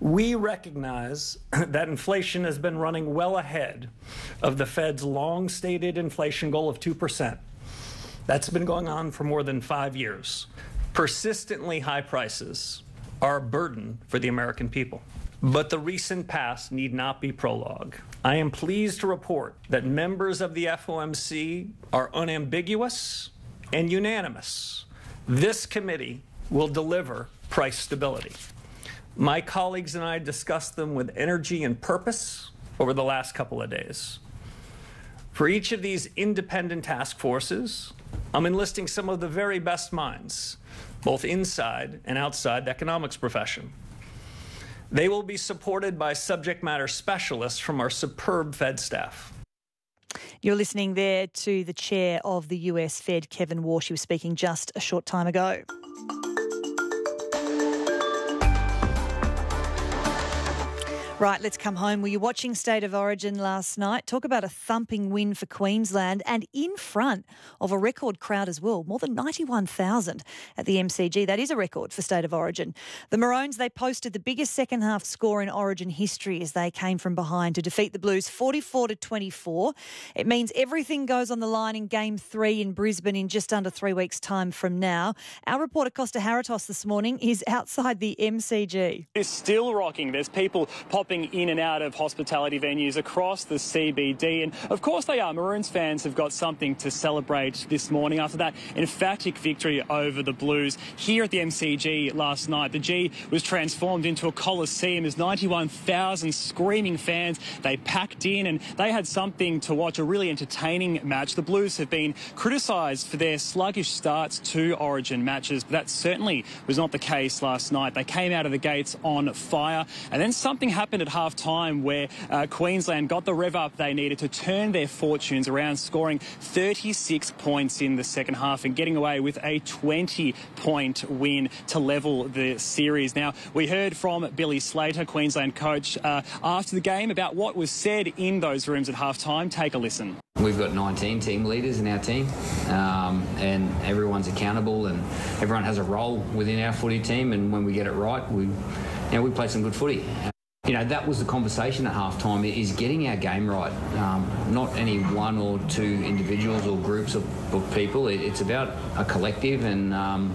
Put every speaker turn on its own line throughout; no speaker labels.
We recognize that inflation has been running well ahead of the Fed's long-stated inflation goal of 2%. That's been going on for more than 5 years. Persistently high prices are a burden for the American people. But the recent past need not be prologue. I am pleased to report that members of the FOMC are unambiguous and unanimous. This committee will deliver price stability. My colleagues and I discussed them with energy and purpose over the last couple of days. For each of these independent task forces, I'm enlisting some of the very best minds, both inside and outside the economics profession. They will be supported by subject matter specialists from our superb Fed staff.
You're listening there to the chair of the US Fed, Kevin Warsh. He was speaking just a short time ago. Right, let's come home. Were you watching State of Origin last night? Talk about a thumping win for Queensland and in front of a record crowd as well, more than 91,000 at the MCG. That is a record for State of Origin. The Maroons, they posted the biggest second-half score in Origin history as they came from behind to defeat the Blues 44-24. It means everything goes on the line in Game 3 in Brisbane in just under 3 weeks' time from now. Our reporter Costa Haratos this morning is outside the MCG.
It's still rocking. There's people popping in and out of hospitality venues across the CBD. And of course they are. Maroons fans have got something to celebrate this morning after that emphatic victory over the Blues. Here at the MCG last night, the G was transformed into a coliseum as 91,000 screaming fans. They packed in and they had something to watch, a really entertaining match. The Blues have been criticised for their sluggish starts to Origin matches, but that certainly was not the case last night. They came out of the gates on fire, and then something happened at half-time where Queensland got the rev up they needed to turn their fortunes around, scoring 36 points in the second half and getting away with a 20-point win to level the series. Now, we heard from Billy Slater, Queensland coach, after the game about what was said in those rooms at half-time. Take a listen.
We've got 19 team leaders in our team, and everyone's accountable and everyone has a role within our footy team, and when we get it right, we play some good footy. That was the conversation at halftime, is getting our game right. Not any one or two individuals or groups of people. It's about a collective, and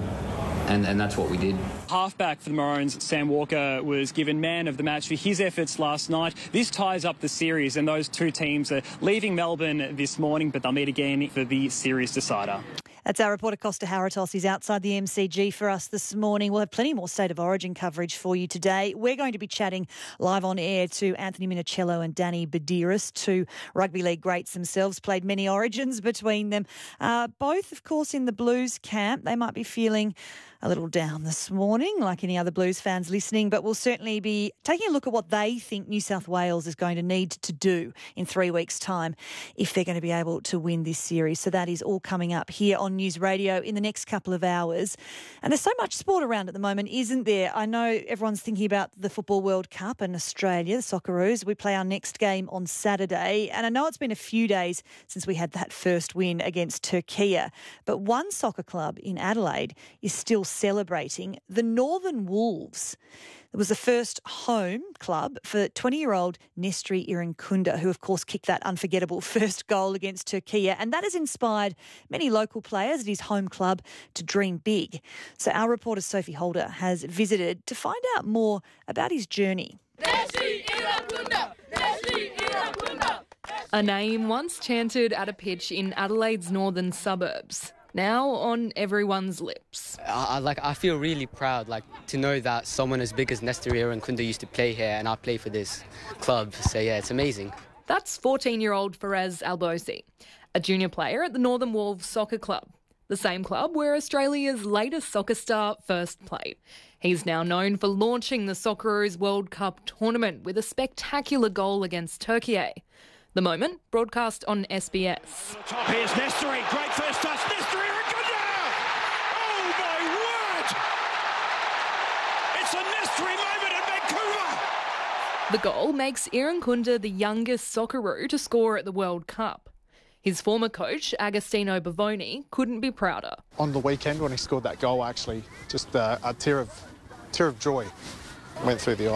that's what we did.
Halfback for the Maroons, Sam Walker, was given man of the match for his efforts last night. This ties up the series, and those two teams are leaving Melbourne this morning, but they'll meet again for the series decider.
That's our reporter Costa Haratos. He's outside the MCG for us this morning. We'll have plenty more State of Origin coverage for you today. We're going to be chatting live on air to Anthony Minicello and Danny Badiris, two rugby league greats themselves, played many Origins between them. Both, of course, in the Blues camp. They might be feeling a little down this morning, like any other Blues fans listening, but we'll certainly be taking a look at what they think New South Wales is going to need to do in 3 weeks' time if they're going to be able to win this series. So that is all coming up here on News Radio in the next couple of hours. And there's so much sport around at the moment, isn't there? I know everyone's thinking about the Football World Cup and Australia, the Socceroos. We play our next game on Saturday. And I know it's been a few days since we had that first win against Turkey, but one soccer club in Adelaide is still celebrating, the Northern Wolves. It was the first home club for 20-year-old Nestri Irankunda, who, of course, kicked that unforgettable first goal against Turkey. And that has inspired many local players at his home club to dream big. So our reporter Sophie Holder has visited to find out more about his journey.
Nestri Irankunda! Nestri Irankunda!
A name once chanted at a pitch in Adelaide's northern suburbs, now on everyone's lips.
I feel really proud, to know that someone as big as Nestri Irankunda used to play here, and I play for this club. So yeah, it's amazing.
That's 14-year-old Faraz Albosi, a junior player at the Northern Wolves Soccer Club, the same club where Australia's latest soccer star first played. He's now known for launching the Socceroos World Cup tournament with a spectacular goal against Turkey. The moment broadcast on SBS.
Top here's Nestri, great first touch, Nestri Irankunda! Oh my word! It's a Nestri moment in Vancouver!
The goal makes Irankunda the youngest Socceroo to score at the World Cup. His former coach, Agostino Bavoni, couldn't be prouder.
On the weekend when he scored that goal, actually, just a tear of joy went through the eye.